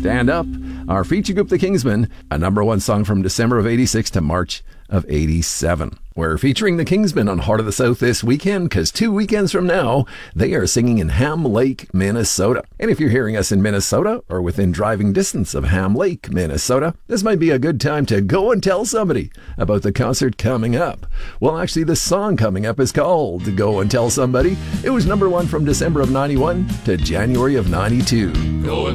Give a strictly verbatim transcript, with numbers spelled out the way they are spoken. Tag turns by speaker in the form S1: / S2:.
S1: Stand Up, our feature group, The Kingsmen, a number one song from December of eighty-six to March of eighty-seven. We're featuring The Kingsmen on Heart of the South this weekend because two weekends from now, they are singing in Ham Lake, Minnesota. And if you're hearing us in Minnesota or within driving distance of Ham Lake, Minnesota, this might be a good time to go and tell somebody about the concert coming up. Well, actually, the song coming up is called Go and Tell Somebody. It was number one from December of ninety-one to January of ninety-two. Go and